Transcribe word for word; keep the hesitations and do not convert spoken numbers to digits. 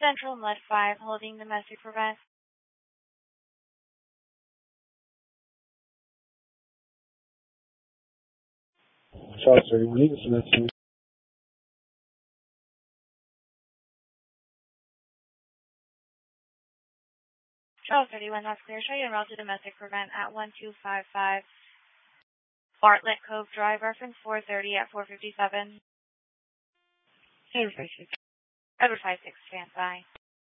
Central Mud five, holding domestic prevent. Charles thirty-one, Eagle Smith. Charles thirty-one, that's clear. Show you en route to domestic prevent at one two five five. Bartlett Cove Drive, reference four thirty at four fifty-seven. Edward five six, stand by.